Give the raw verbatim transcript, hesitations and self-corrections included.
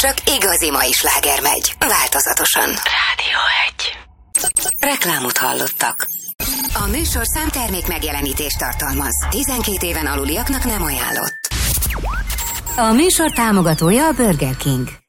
csak igazi mai sláger megy, változatosan. Rádió egy. Reklámot hallottak. A műsor számtermék megjelenítést tartalmaz. tizenkét éven aluliaknak nem ajánlott. A műsor támogatója a Burger King.